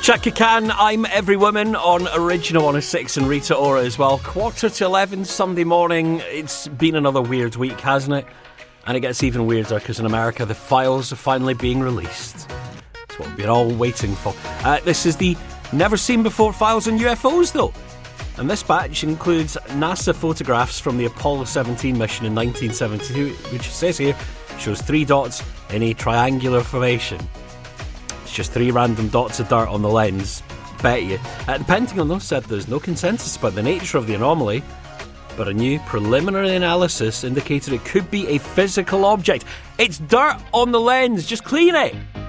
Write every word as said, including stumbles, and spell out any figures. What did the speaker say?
Chaka Khan, I'm Every Woman on Original one oh six and Rita Ora as well. Quarter to eleven Sunday morning. It's been another weird week, hasn't it? And it gets even weirder because in America the files are finally being released. That's what we're all waiting for. Uh, this is the never seen before files on U F Os though. And this batch includes NASA photographs from the Apollo seventeen mission in nineteen seventy-two, which it says here shows three dots in a triangular formation. It's just three random dots of dirt on the lens. Bet you. Uh, the Pentagon, though, said there's no consensus about the nature of the anomaly, but a new preliminary analysis indicated it could be a physical object. It's dirt on the lens. Just clean it.